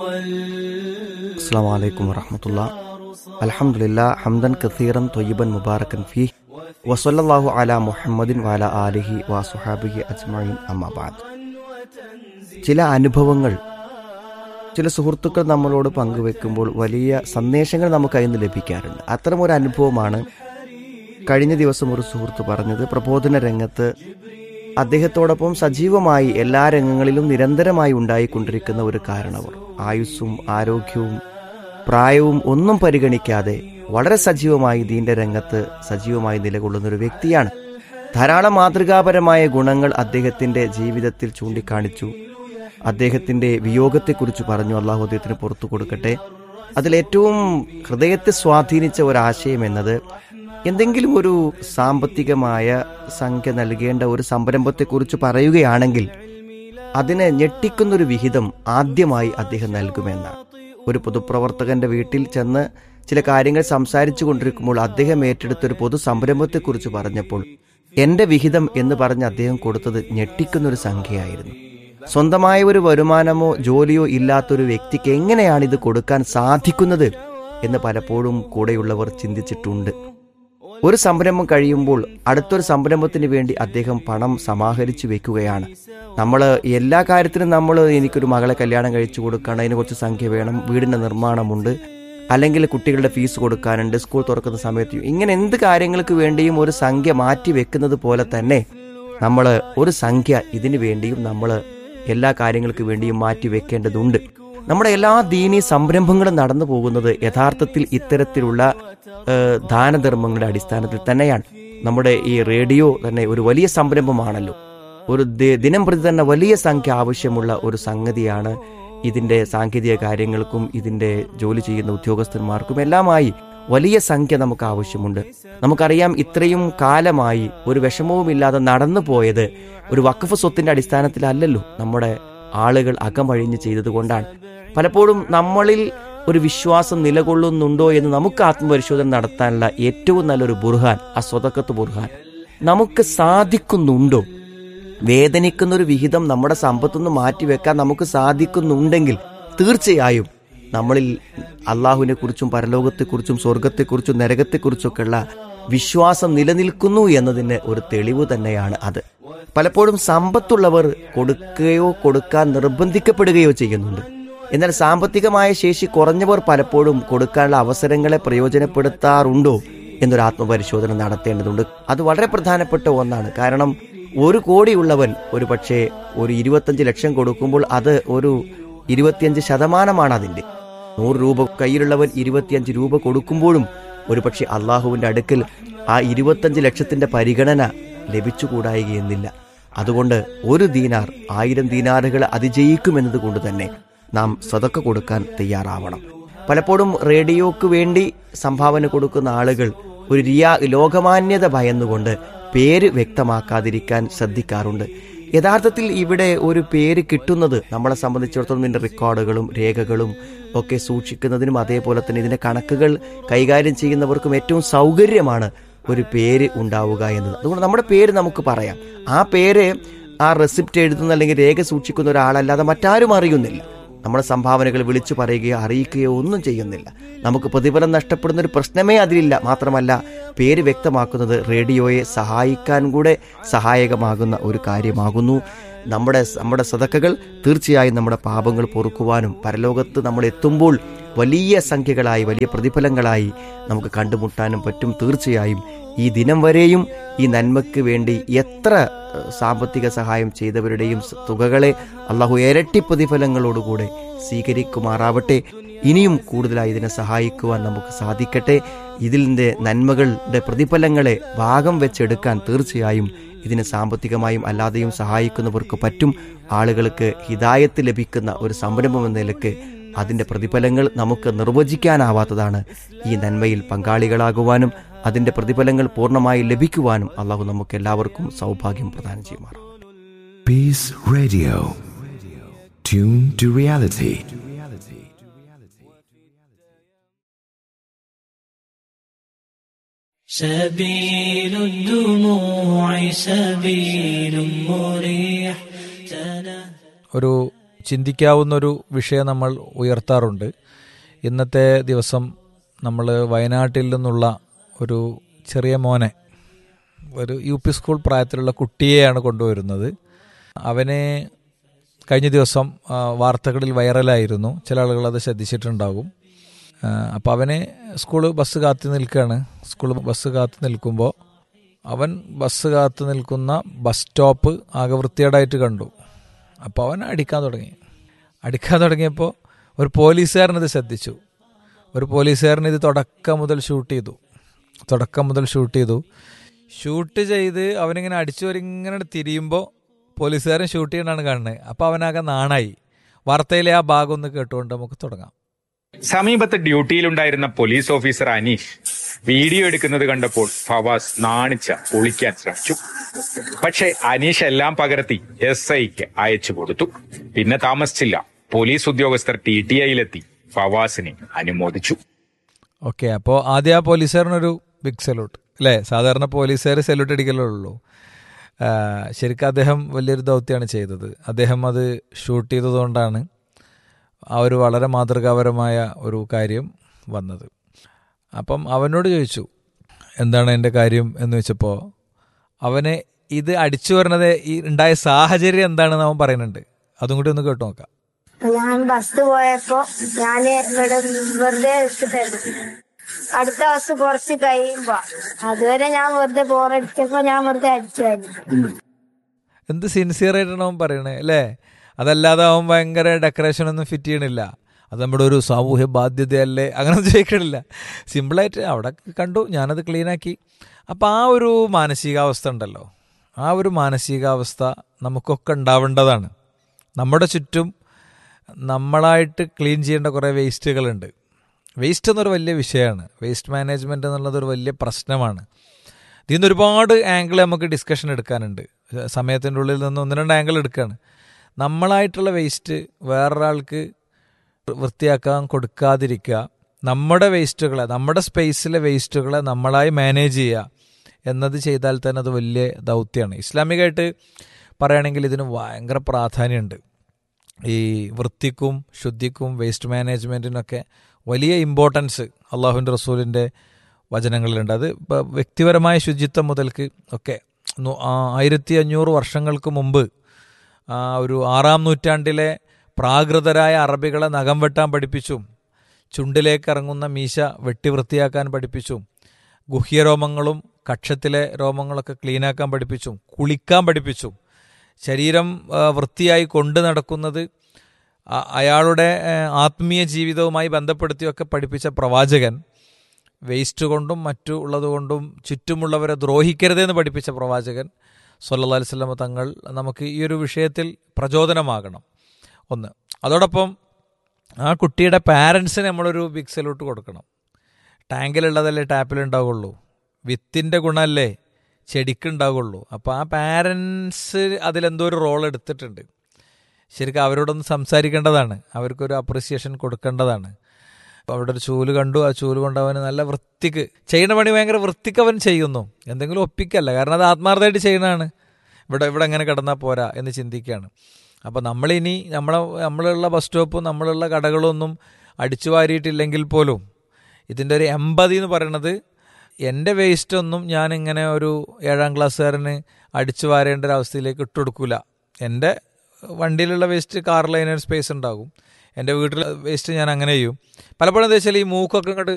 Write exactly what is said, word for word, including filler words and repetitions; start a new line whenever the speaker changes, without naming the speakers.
അസ്സലാമു അലൈക്കും വറഹ്മത്തുള്ളാഹി. അൽഹംദുലില്ലാഹ് ഹംദൻ കസീറൻ ത്വയ്യിബൻ മുബാറകൻ ഫീഹി വസല്ലല്ലാഹു അലാ മുഹമ്മദിൻ വഅലാ ആലിഹി വസ്വഹാബിഹി അജ്മഈൻ അമ്മാ ബഅദ്. ചില അനുഭവങ്ങൾ ചില സുഹൃത്തുക്കൾ നമ്മളോട് പങ്കുവെക്കുമ്പോൾ വലിയ സന്ദേശങ്ങൾ നമുക്ക് അതിൽ നിന്ന് ലഭിക്കാറുണ്ട്. അത്തരമൊരു അനുഭവമാണ് കഴിഞ്ഞ ദിവസം ഒരു സുഹൃത്ത് പറഞ്ഞത്. പ്രബോധന രംഗത്ത് അദ്ദേഹത്തോടൊപ്പം സജീവമായി എല്ലാ രംഗങ്ങളിലും നിരന്തരമായി ഉണ്ടായിക്കൊണ്ടിരിക്കുന്ന ഒരു കാരണവർ, ആയുസ്സും ആരോഗ്യവും പ്രായവും ഒന്നും പരിഗണിക്കാതെ വളരെ സജീവമായി ദീന്റെ രംഗത്ത് സജീവമായി നിലകൊള്ളുന്ന ഒരു വ്യക്തിയാണ്. ധാരാളം മാതൃകാപരമായ ഗുണങ്ങൾ അദ്ദേഹത്തിന്റെ ജീവിതത്തിൽ ചൂണ്ടിക്കാണിച്ചു. അദ്ദേഹത്തിന്റെ വിയോഗത്തെക്കുറിച്ച് പറഞ്ഞു. അള്ളാഹു അദ്ദേഹത്തിന് പുറത്തു കൊടുക്കട്ടെ. അതിലേറ്റവും ഹൃദയത്തെ സ്വാധീനിച്ച ഒരാശയം എന്നത്, എന്തെങ്കിലും ഒരു സാമ്പത്തികമായ സംഖ്യ നൽകേണ്ട ഒരു സംരംഭത്തെക്കുറിച്ച് പറയുകയാണെങ്കിൽ അതിനെ ഞെട്ടിക്കുന്നൊരു വിഹിതം ആദ്യമായി അദ്ദേഹം നൽകുമെന്നാണ്. ഒരു പൊതുപ്രവർത്തകന്റെ വീട്ടിൽ ചെന്ന് ചില കാര്യങ്ങൾ സംസാരിച്ചു കൊണ്ടിരിക്കുമ്പോൾ അദ്ദേഹം ഏറ്റെടുത്തൊരു പൊതു സംരംഭത്തെക്കുറിച്ച് പറഞ്ഞപ്പോൾ എന്റെ വിഹിതം എന്ന് പറഞ്ഞ് അദ്ദേഹം കൊടുത്തത് ഞെട്ടിക്കുന്നൊരു സംഖ്യയായിരുന്നു. സ്വന്തമായ ഒരു വരുമാനമോ ജോലിയോ ഇല്ലാത്തൊരു വ്യക്തിക്ക് എങ്ങനെയാണ് ഇത് കൊടുക്കാൻ സാധിക്കുന്നത് എന്ന് പലപ്പോഴും കൂടെയുള്ളവർ ചിന്തിച്ചിട്ടുണ്ട്. ഒരു സംരംഭം കഴിയുമ്പോൾ അടുത്തൊരു സംരംഭത്തിന് വേണ്ടി അദ്ദേഹം പണം സമാഹരിച്ചു വെക്കുകയാണ്. നമ്മൾ എല്ലാ കാര്യത്തിനും നമ്മൾ എനിക്കൊരു മകളെ കല്യാണം കഴിച്ചു കൊടുക്കണം, അതിന് കുറച്ച് സംഖ്യ വേണം, വീടിൻ്റെ നിർമ്മാണമുണ്ട്, അല്ലെങ്കിൽ കുട്ടികളുടെ ഫീസ് കൊടുക്കാനുണ്ട്, സ്കൂൾ തുറക്കുന്ന സമയത്ത്, ഇങ്ങനെ എന്ത് കാര്യങ്ങൾക്ക് വേണ്ടിയും ഒരു സംഖ്യ മാറ്റി വെക്കുന്നത് പോലെ തന്നെ നമ്മൾ ഒരു സംഖ്യ ഇതിനു വേണ്ടിയും നമ്മൾ എല്ലാ കാര്യങ്ങൾക്ക് വേണ്ടിയും മാറ്റി വെക്കേണ്ടതുണ്ട്. നമ്മുടെ എല്ലാ ദീനീ സംരംഭങ്ങളും നടന്നു പോകുന്നത് യഥാർത്ഥത്തിൽ ഇത്തരത്തിലുള്ള ദാനധർമ്മങ്ങളുടെ അടിസ്ഥാനത്തിൽ തന്നെയാണ്. നമ്മുടെ ഈ റേഡിയോ തന്നെ ഒരു വലിയ സംരംഭമാണല്ലോ. ഒരു ദിനം പ്രതി തന്നെ വലിയ സംഖ്യ ആവശ്യമുള്ള ഒരു സംഗതിയാണ്. ഇതിന്റെ സാങ്കേതിക കാര്യങ്ങൾക്കും ഇതിന്റെ ജോലി ചെയ്യുന്ന ഉദ്യോഗസ്ഥന്മാർക്കും എല്ലാമായി വലിയ സംഖ്യ നമുക്ക് ആവശ്യമുണ്ട്. നമുക്കറിയാം, ഇത്രയും കാലമായി ഒരു വിഷമവുമില്ലാതെ നടന്നു പോയത് ഒരു വഖഫ് സ്വത്തിന്റെ അടിസ്ഥാനത്തിലല്ലല്ലോ, നമ്മുടെ ആളുകൾ അകമഴിഞ്ഞ് ചെയ്തതുകൊണ്ടാണ്. പലപ്പോഴും നമ്മളിൽ ഒരു വിശ്വാസം നിലകൊള്ളുന്നുണ്ടോ എന്ന് നമുക്ക് ആത്മപരിശോധന നടത്താനുള്ള ഏറ്റവും നല്ലൊരു ബുർഹാൻ ആ സ്വതക്കത്ത് ബുർഹാൻ. നമുക്ക് സാധിക്കുന്നുണ്ടോ? വേദനിക്കുന്നൊരു വിഹിതം നമ്മുടെ സമ്പത്തുനിന്ന് മാറ്റിവെക്കാൻ നമുക്ക് സാധിക്കുന്നുണ്ടെങ്കിൽ തീർച്ചയായും നമ്മളിൽ അള്ളാഹുവിനെ കുറിച്ചും പരലോകത്തെക്കുറിച്ചും സ്വർഗത്തെക്കുറിച്ചും നരകത്തെക്കുറിച്ചൊക്കെയുള്ള വിശ്വാസം നിലനിൽക്കുന്നു എന്നതിന് ഒരു തെളിവ് തന്നെയാണ് അത്. പലപ്പോഴും സമ്പത്തുള്ളവർ കൊടുക്കുകയോ കൊടുക്കാൻ നിർബന്ധിക്കപ്പെടുകയോ ചെയ്യുന്നുണ്ട്. എന്നാൽ സാമ്പത്തികമായ ശേഷി കുറഞ്ഞവർ പലപ്പോഴും കൊടുക്കാനുള്ള അവസരങ്ങളെ പ്രയോജനപ്പെടുത്താറുണ്ടോ എന്നൊരു ആത്മപരിശോധന നടത്തേണ്ടതുണ്ട്. അത് വളരെ പ്രധാനപ്പെട്ട ഒന്നാണ്. കാരണം ഒരു കോടിയുള്ളവൻ ഒരു പക്ഷേ ഒരു ഇരുപത്തഞ്ച് ലക്ഷം കൊടുക്കുമ്പോൾ അത് ഒരു ഇരുപത്തിയഞ്ച് ശതമാനമാണ് അതിൻ്റെ. നൂറ് രൂപ കയ്യിലുള്ളവൻ ഇരുപത്തിയഞ്ച് രൂപ കൊടുക്കുമ്പോഴും ഒരു പക്ഷെ അള്ളാഹുവിൻ്റെ അടുക്കൽ ആ ഇരുപത്തഞ്ച് ലക്ഷത്തിന്റെ പരിഗണന ലഭിച്ചുകൂടായികയെന്നില്ല. അതുകൊണ്ട് ഒരു ദീനാർ ആയിരം ദീനാറുകൾ അതിജയിക്കുമെന്നത് കൊണ്ട് തന്നെ നാം സദക്ക കൊടുക്കാൻ തയ്യാറാവണം. പലപ്പോഴും റേഡിയോക്ക് വേണ്ടി സംഭാവന കൊടുക്കുന്ന ആളുകൾ ഒരു റിയാ ലോകമാന്യത ഭയന്നുകൊണ്ട് പേര് വ്യക്തമാക്കാതിരിക്കാൻ ശ്രദ്ധിക്കാറുണ്ട്. യഥാർത്ഥത്തിൽ ഇവിടെ ഒരു പേര് കിട്ടുന്നത് നമ്മളെ സംബന്ധിച്ചിടത്തോളം ഇതിൻ്റെ റെക്കോർഡുകളും രേഖകളും ഒക്കെ സൂക്ഷിക്കുന്നതിനും അതേപോലെ തന്നെ ഇതിൻ്റെ കണക്കുകൾ കൈകാര്യം ചെയ്യുന്നവർക്കും ഏറ്റവും സൗകര്യമാണ് ഒരു പേര് ഉണ്ടാവുക എന്നത്. അതുകൊണ്ട് നമ്മുടെ പേര് നമുക്ക് പറയാം. ആ പേര് ആ റെസിപ്റ്റ് എഴുതുന്ന അല്ലെങ്കിൽ രേഖ സൂക്ഷിക്കുന്ന ഒരാളല്ലാതെ മറ്റാരും അറിയുന്നില്ല. നമ്മുടെ സംഭാവനകൾ വിളിച്ചു പറയുകയോ അറിയിക്കുകയോ ഒന്നും ചെയ്യുന്നില്ല. നമുക്ക് പ്രതിഫലം നഷ്ടപ്പെടുന്ന ഒരു പ്രശ്നമേ അതിലില്ല. മാത്രമല്ല, പേര് വ്യക്തമാക്കുന്നത് റേഡിയോയെ സഹായിക്കാൻ കൂടെ സഹായകമാകുന്ന ഒരു കാര്യമാകുന്നു. നമ്മുടെ നമ്മുടെ സദക്കകൾ തീർച്ചയായും നമ്മുടെ പാപങ്ങൾ പൊറുക്കുവാനും പരലോകത്ത് നമ്മൾ എത്തുമ്പോൾ വലിയ സംഖ്യകളായി വലിയ പ്രതിഫലങ്ങളായി നമുക്ക് കണ്ടുമുട്ടാനും പറ്റും. തീർച്ചയായും ഈ ദിനം വരെയും ഈ നന്മയ്ക്ക് വേണ്ടി എത്ര സാമ്പത്തിക സഹായം ചെയ്തവരുടെയും തുകകളെ അള്ളാഹു ഇരട്ടി പ്രതിഫലങ്ങളോടുകൂടെ സ്വീകരിക്കുമാറാവട്ടെ. ഇനിയും കൂടുതലായി ഇതിനെ സഹായിക്കുവാൻ നമുക്ക് സാധിക്കട്ടെ. ഇതിൻ്റെ നന്മകളുടെ പ്രതിഫലങ്ങളെ ഭാഗം വെച്ചെടുക്കാൻ തീർച്ചയായും ഇതിന് സാമ്പത്തികമായും അല്ലാതെയും സഹായിക്കുന്നവർക്ക് പറ്റും. ആളുകൾക്ക് ഹിദായത്ത് ലഭിക്കുന്ന ഒരു സംരംഭം എന്ന നിലക്ക് അതിൻ്റെ പ്രതിഫലങ്ങൾ നമുക്ക് നിർവചിക്കാനാവാത്തതാണ്. ഈ നന്മയിൽ പങ്കാളികളാകുവാനും അതിൻ്റെ പ്രതിഫലങ്ങൾ പൂർണ്ണമായി ലഭിക്കുവാനും അള്ളാഹു നമുക്ക് എല്ലാവർക്കും സൗഭാഗ്യം പ്രദാനം ചെയ്യുമാറാം.
Peace Radio. Tune to reality.
سبيل الدموع سبيل مريح.
ഒരു
ചിന്തിക്കാവുന്നൊരു വിഷയം നമ്മൾ ഉയർത്താറുണ്ട്. ഇന്നത്തെ ദിവസം നമ്മൾ വയനാട്ടിൽ നിന്നുള്ള ഒരു ചെറിയ മോനെ, ഒരു യു പി സ്കൂൾ പ്രായത്തിലുള്ള കുട്ടിയെയാണ് കൊണ്ടുവരുന്നത്. അവനെ കഴിഞ്ഞ ദിവസം വാർത്തകളിൽ വൈറലായിരുന്നു. ചില ആളുകൾ അത് ശ്രദ്ധിച്ചിട്ടുണ്ടാകും. അപ്പോൾ അവനെ സ്കൂൾ ബസ് കാത്തു നിൽക്കുകയാണ്. സ്കൂൾ ബസ് കാത്തു നിൽക്കുമ്പോൾ അവൻ ബസ് കാത്തു നിൽക്കുന്ന ബസ് സ്റ്റോപ്പ് ആകെ വൃത്തികേടായിട്ട് കണ്ടു. അപ്പോൾ അവൻ അടിക്കാൻ തുടങ്ങി. അടിക്കാൻ തുടങ്ങിയപ്പോൾ ഒരു പോലീസുകാരനത് ശ്രദ്ധിച്ചു. ഒരു പോലീസുകാരൻ ഇത് തുടക്കം മുതൽ ഷൂട്ട് ചെയ്തു. തുടക്കം മുതൽ ഷൂട്ട് ചെയ്തു ഷൂട്ട് ചെയ്ത് അവനിങ്ങനെ അടിച്ചു വരിങ്ങനെ തിരിയുമ്പോൾ പോലീസുകാരൻ ഷൂട്ട് ചെയ്യണതാണ് കാണുന്നത്. അപ്പോൾ അവനാകെ നാണായി. വാർത്തയിലെ ആ ഭാഗം ഒന്ന് കേട്ടുകൊണ്ട് നമുക്ക് തുടങ്ങാം.
സമീപത്ത് ഡ്യൂട്ടിയിലുണ്ടായിരുന്ന പോലീസ് ഓഫീസർ അനീഷ് വീഡിയോ എടുക്കുന്നത് കണ്ടപ്പോൾ ഫവാസ് നാണിച്ച ഒളിക്കാൻ ശ്രമിച്ചു. പക്ഷെ അനീഷ് എല്ലാം പകർത്തി എസ് ഐക്ക് അയച്ചു കൊടുത്തു. പിന്നെ താമസിച്ചില്ല, പോലീസ് ഉദ്യോഗസ്ഥർ ടി ടി ഐയിലെത്തി ഫവാസിനെ അനുമോദിച്ചു.
ഓക്കെ, അപ്പോൾ ആദ്യം ആ പോലീസുകാരനൊരു ബിഗ് സല്യൂട്ട് അല്ലേ? സാധാരണ പോലീസുകാർ സല്യൂട്ട് അടിക്കലേ ഉള്ളൂ. ശരിക്കും അദ്ദേഹം വലിയൊരു ദൗത്യമാണ് ചെയ്തത്. അദ്ദേഹം അത് ഷൂട്ട് ചെയ്തതുകൊണ്ടാണ് ആ ഒരു വളരെ മാതൃകാപരമായ ഒരു കാര്യം വന്നത്. അപ്പം അവനോട് ചോദിച്ചു എന്താണ് എൻ്റെ കാര്യം എന്ന് വെച്ചപ്പോൾ അവന് ഇത് അടിച്ചു വരുന്നത് ഈ ഉണ്ടായ സാഹചര്യം എന്താണെന്ന് അവൻ പറയുന്നുണ്ട്. അതും കൂടി ഒന്ന് കേട്ടു നോക്കാം.
ഞാൻ ബസ് പോയപ്പോ ഞാൻ ഇവിടെ വെറുതെ എടുത്തിട്ടായിരുന്നു. അടുത്ത ബസ് കുറച്ച് കഴിയുമ്പോ അതുവരെ ഞാൻ വെറുതെ ബോറടിച്ചപ്പോ ഞാൻ വെറുതെ അടിച്ചായിരുന്നു.
എന്ത് സിൻസിയർ ആയിട്ടാണ് അവൻ പറയണേ അല്ലേ? അതല്ലാതെ അവൻ ഭയങ്കര ഡെക്കറേഷൻ ഒന്നും ഫിറ്റ് ചെയ്യണില്ല. അത് നമ്മുടെ ഒരു സാമൂഹ്യ ബാധ്യതയല്ലേ അങ്ങനെ ചോദിക്കണില്ല. സിമ്പിളായിട്ട് അവിടെ കണ്ടു, ഞാനത് ക്ലീനാക്കി. അപ്പം ആ ഒരു മാനസികാവസ്ഥ ഉണ്ടല്ലോ, ആ ഒരു മാനസികാവസ്ഥ നമുക്കൊക്കെ ഉണ്ടാവേണ്ടതാണ്. നമ്മുടെ ചുറ്റും നമ്മളായിട്ട് ക്ലീൻ ചെയ്യേണ്ട കുറേ വേസ്റ്റുകളുണ്ട്. വേസ്റ്റ് എന്നൊരു വലിയ വിഷയമാണ്. വേസ്റ്റ് മാനേജ്മെൻറ്റ് എന്നുള്ളതൊരു വലിയ പ്രശ്നമാണ്. ഇതിൽ നിന്ന് ഒരുപാട് ആംഗിൾ നമുക്ക് ഡിസ്കഷൻ എടുക്കാനുണ്ട്. സമയത്തിൻ്റെ ഉള്ളിൽ നിന്ന് ഒന്ന് രണ്ട് ആംഗിൾ എടുക്കുകയാണ്. നമ്മളായിട്ടുള്ള വേസ്റ്റ് വേറൊരാൾക്ക് വൃത്തിയാക്കാൻ കൊടുക്കാതിരിക്കുക, നമ്മുടെ വേസ്റ്റുകളെ, നമ്മുടെ സ്പേസിലെ വേസ്റ്റുകളെ നമ്മളായി മാനേജ് ചെയ്യുക എന്നത് ചെയ്താൽ തന്നെ അത് വലിയ ദൗത്യമാണ്. ഇസ്ലാമികമായിട്ട് പറയുകയാണെങ്കിൽ ഇതിന് ഭയങ്കര പ്രാധാന്യമുണ്ട്. ഈ വൃത്തിക്കും ശുദ്ധിക്കും വേസ്റ്റ് മാനേജ്മെൻറ്റിനൊക്കെ വലിയ ഇമ്പോർട്ടൻസ് അള്ളാഹുവിൻ്റെ റസൂലിൻ്റെ വചനങ്ങളിലുണ്ട്. അത് വ്യക്തിപരമായ ശുചിത്വം മുതൽക്ക് ഒക്കെ ആയിരത്തി അഞ്ഞൂറ് വർഷങ്ങൾക്ക് മുമ്പ് ഒരു ആറാം നൂറ്റാണ്ടിലെ പ്രാകൃതരായ അറബികളെ നഖം വെട്ടാൻ പഠിപ്പിച്ചു. ചുണ്ടിലേക്ക് ഇറങ്ങുന്ന മീശ വെട്ടി വൃത്തിയാക്കാൻ പഠിപ്പിച്ചു. ഗുഹ്യരോമങ്ങളും കക്ഷത്തിലെ രോമങ്ങളൊക്കെ ക്ലീനാക്കാൻ പഠിപ്പിച്ചു. കുളിക്കാൻ പഠിപ്പിച്ചു. ശരീരം വൃത്തിയായി കൊണ്ടു നടക്കുന്നത് അയാളുടെ ആത്മീയ ജീവിതവുമായി ബന്ധപ്പെടുത്തിയൊക്കെ പഠിപ്പിച്ച പ്രവാചകൻ വേസ്റ്റ് കൊണ്ടും മറ്റു ഉള്ളതുകൊണ്ടും ചുറ്റുമുള്ളവരെ ദ്രോഹിക്കരുതെന്ന് പഠിപ്പിച്ച പ്രവാചകൻ സല്ലല്ലാഹു അലൈഹി വസല്ലം തങ്ങൾ നമുക്ക് ഈ ഒരു വിഷയത്തിൽ പ്രചോദനമാകണം. ഒന്ന്, അതോടൊപ്പം ആ കുട്ടിയുടെ പാരൻസിന് നമ്മളൊരു ബിഗ് സല്യൂട്ട് കൊടുക്കണം. ടാങ്കിലുള്ളതല്ലേ ടാപ്പിലുണ്ടാവുള്ളൂ, വിത്തിൻ്റെ ഗുണമല്ലേ ചെടിക്കുണ്ടാവുള്ളൂ. അപ്പോൾ ആ പാരൻസ് അതിലെന്തോ ഒരു റോൾ എടുത്തിട്ടുണ്ട്. ശരിക്കും അവരോടൊന്ന് സംസാരിക്കേണ്ടതാണ്, അവർക്കൊരു അപ്രിസിയേഷൻ കൊടുക്കേണ്ടതാണ്. അപ്പോൾ അവിടെ ഒരു ചൂല് കണ്ടു, ആ ചൂല് കൊണ്ട് അവന് നല്ല വൃത്തിക്ക് ചെയ്യുന്ന പണി ഭയങ്കര വൃത്തിക്ക് അവൻ ചെയ്യുന്നു. എന്തെങ്കിലും ഒപ്പിക്കല്ല, കാരണം അത് ആത്മാർത്ഥമായിട്ട് ചെയ്യുന്നതാണ്. ഇവിടെ ഇവിടെ എങ്ങനെ കിടന്നാൽ പോരാ എന്ന് ചിന്തിക്കുകയാണ്. അപ്പോൾ നമ്മളിനി നമ്മളെ നമ്മളുള്ള ബസ് സ്റ്റോപ്പും നമ്മളുള്ള കടകളൊന്നും അടിച്ചു വാരിയിട്ടില്ലെങ്കിൽ പോലും ഇതിൻ്റെ ഒരു എമ്പതി എന്ന് പറയുന്നത് എൻ്റെ വേസ്റ്റൊന്നും ഞാനിങ്ങനെ ഒരു ഏഴാം ക്ലാസ്സുകാരന് അടിച്ചു വാരേണ്ട ഒരു അവസ്ഥയിലേക്ക് ഇട്ടുകൊടുക്കില്ല. എൻ്റെ വണ്ടിയിലുള്ള വേസ്റ്റ് കാറിൽ അതിനൊരു സ്പേസ് ഉണ്ടാകും. എൻ്റെ വീട്ടിലെ വേസ്റ്റ് ഞാൻ അങ്ങനെ ചെയ്യും. പലപ്പോഴും എന്താ വെച്ചാൽ ഈ മൂക്കൊക്കെ ഇങ്ങോട്ട്